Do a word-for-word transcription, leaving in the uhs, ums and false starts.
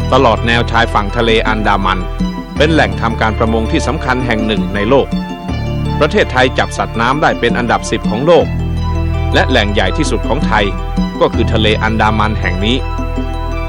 ตลอดแนวชายฝั่งทะเลอันดามันเป็นแหล่งทำการประมงที่สำคัญแห่งหนึ่งในโลกประเทศไทยจับสัตว์น้ำได้เป็นอันดับสิบของโลกและแหล่งใหญ่ที่สุดของไทยก็คือทะเลอันดามันแห่งนี้